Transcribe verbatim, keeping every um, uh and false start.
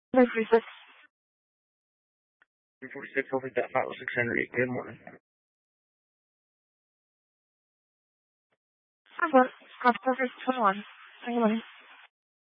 nine forty-six. three forty-six, I'll take that five oh six Henry. Good morning. Four, Scott Parker, twenty-one. Good morning.